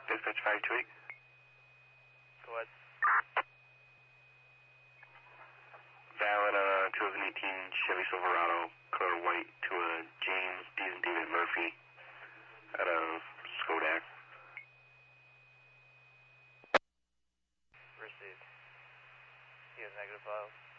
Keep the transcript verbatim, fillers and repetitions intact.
Dispatch five two eight. Go ahead. Valid uh, twenty eighteen Chevy Silverado, color white, to a James D. and David Murphy out of Skodak. Received. He has negative files.